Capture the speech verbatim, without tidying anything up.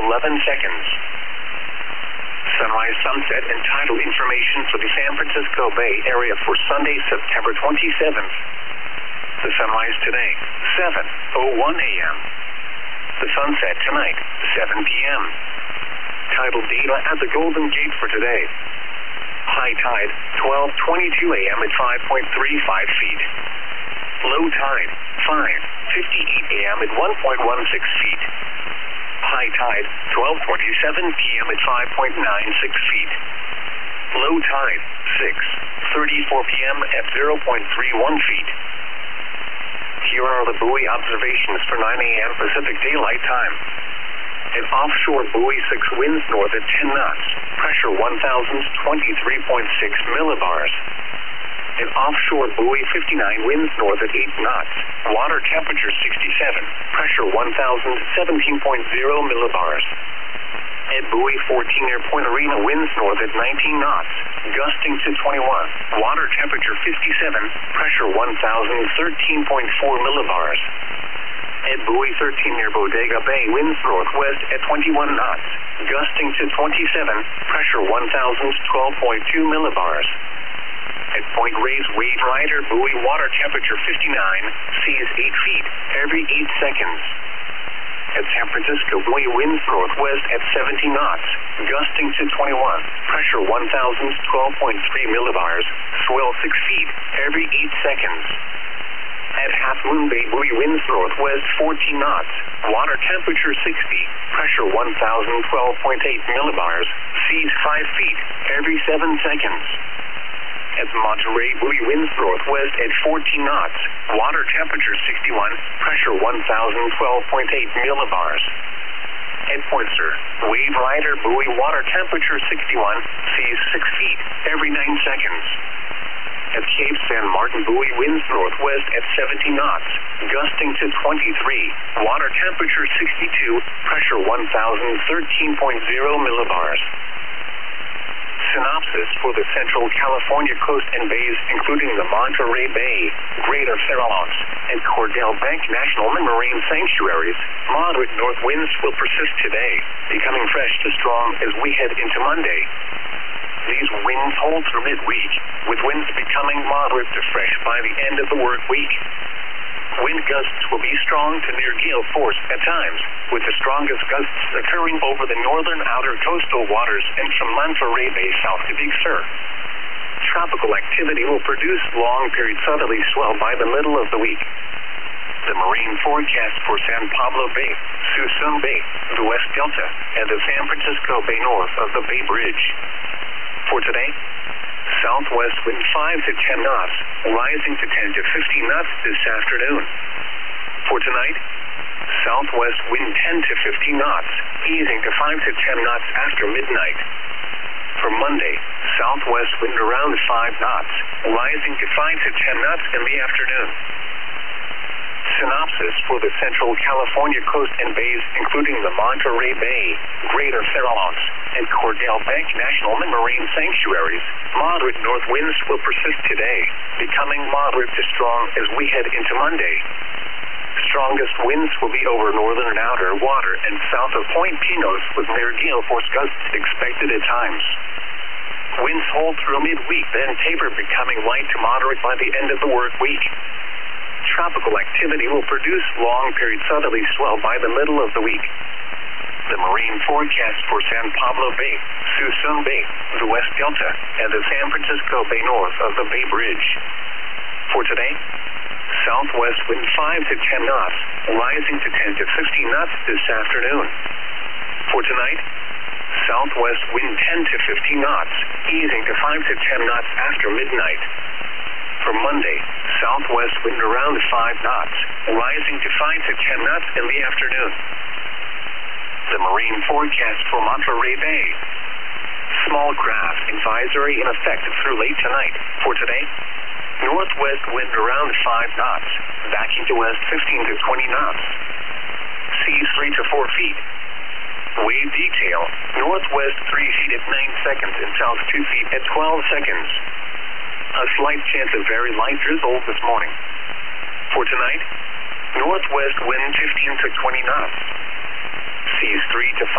eleven seconds. Sunrise, sunset, and tidal information for the San Francisco Bay Area for Sunday, September twenty-seventh. The sunrise today, seven oh one a m The sunset tonight, seven p m Tidal data at the Golden Gate for today. High tide, twelve twenty-two a m at five point three five feet. Low tide, five fifty-eight a m at one point one six feet. High tide, twelve twenty-seven p m at five point nine six feet. Low tide, six thirty-four p m at zero point three one feet. Here are the buoy observations for nine a m Pacific Daylight Time. An offshore buoy, six winds north at ten knots, pressure one thousand twenty-three point six millibars. An offshore buoy, fifty-nine winds north at eight knots, water temperature sixty-seven, pressure one thousand seventeen point zero millibars. At buoy fourteen near Point Arena, winds north at nineteen knots, gusting to twenty-one, water temperature fifty-seven, pressure one thousand thirteen point four millibars. At buoy thirteen near Bodega Bay, winds northwest at twenty-one knots, gusting to twenty-seven, pressure one thousand twelve point two millibars. At Point Reyes, Wave Rider buoy, water temperature fifty-nine, seas eight feet every eight seconds. At San Francisco buoy, winds northwest at seventy knots, gusting to twenty-one, pressure one thousand twelve point three millibars, swell six feet every eight seconds. At Half Moon Bay buoy, winds northwest fourteen knots, water temperature sixty, pressure one thousand twelve point eight millibars, seas five feet every seven seconds. At Monterey buoy, winds northwest at fourteen knots, water temperature sixty-one, pressure one thousand twelve point eight millibars. At Point Sur, Wave Rider buoy, water temperature sixty-one, seas six feet every nine seconds. At Cape San Martin buoy, winds northwest at seventy knots, gusting to twenty-three, water temperature sixty-two, pressure one thousand thirteen point zero millibars. Synopsis for the Central California coast and bays, including the Monterey Bay, Greater Farallones, and Cordell Bank National Marine Sanctuaries. Moderate north winds will persist today, becoming fresh to strong as we head into Monday. These winds hold through midweek, with winds becoming moderate to fresh by the end of the work week. Wind gusts will be strong to near gale force at times, with the strongest gusts occurring over the northern outer coastal waters and from Monterey Bay south to Big Sur. Tropical activity will produce long-period southerly swell by the middle of the week. The marine forecast for San Pablo Bay, Suisun Bay, the West Delta, and the San Francisco Bay north of the Bay Bridge. For today, southwest wind five to ten knots, rising to ten to fifteen knots this afternoon. For tonight, southwest wind ten to fifteen knots, easing to five to ten knots after midnight. For Monday, southwest wind around five knots, rising to five to ten knots in the afternoon. Synopsis for the Central California coast and bays, including the Monterey Bay, Greater Farallones, and Cordell Bank National Marine Sanctuaries. Moderate north winds will persist today, becoming moderate to strong as we head into Monday. Strongest winds will be over northern and outer water and south of Point Pinos, with near gale force gusts expected at times. Winds hold through midweek, then taper, becoming light to moderate by the end of the work week. Tropical activity will produce long-period southerly swell by the middle of the week. The marine forecast for San Pablo Bay, Suisun Bay, the West Delta, and the San Francisco Bay north of the Bay Bridge. For today, southwest wind five to ten knots, rising to ten to fifteen knots this afternoon. For tonight, southwest wind ten to fifteen knots, easing to five to ten knots after midnight. For Monday, southwest wind around five knots, rising to five to ten knots in the afternoon. The marine forecast for Monterey Bay. Small craft advisory in effect through late tonight. For today, northwest wind around five knots, backing to west fifteen to twenty knots. Seas three to four feet. Wave detail, northwest three feet at nine seconds and south two feet at twelve seconds. A slight chance of very light drizzle this morning. For tonight, northwest wind fifteen to twenty knots. Seas three to five.